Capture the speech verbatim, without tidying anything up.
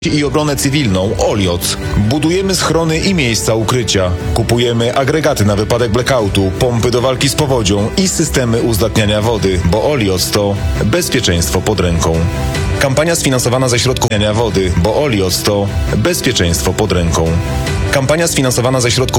i obronę cywilną Olioc. Budujemy schrony i miejsca ukrycia. Kupujemy agregaty na wypadek blackoutu, pompy do walki z powodzią i systemy uzdatniania wody, bo Olioc to bezpieczeństwo pod ręką. Kampania sfinansowana ze środków wody, bo Olioc to bezpieczeństwo pod ręką. Kampania sfinansowana ze środków